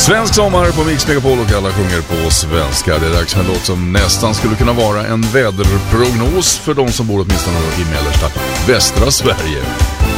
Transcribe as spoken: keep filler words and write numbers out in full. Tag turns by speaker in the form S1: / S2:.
S1: Svensk sommar på Mix Megapol och alla sjunger på svenska. Det är dags för en låt som nästan skulle kunna vara en väderprognos för de som bor åtminstone i mellersta västra Sverige.